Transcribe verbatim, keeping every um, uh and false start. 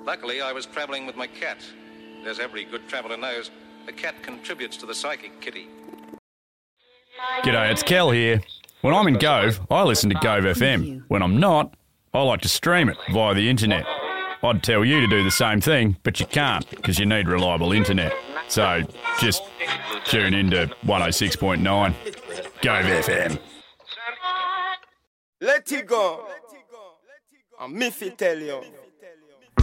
Luckily, I was travelling with my cat. As every good traveller knows, a cat contributes to the psychic, Kitty. G'day, it's Kel here. When I'm in Gove, I listen to Gove F M. When I'm not, I like to stream it via the internet. I'd tell you to do the same thing, but you can't because you need reliable internet. So just tune in to one oh six point nine. Gove F M. Let it go. I'm Miffy tell you.